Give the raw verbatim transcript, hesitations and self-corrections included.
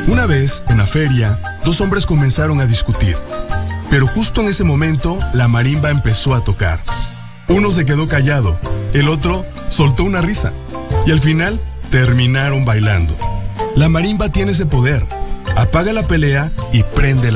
Una vez, en la feria, dos hombres comenzaron a discutir. Pero justo en ese momento, la marimba empezó a tocar. Uno se quedó callado, el otro soltó una risa. Y al final, terminaron bailando. La marimba tiene ese poder. Apaga la pelea y prende la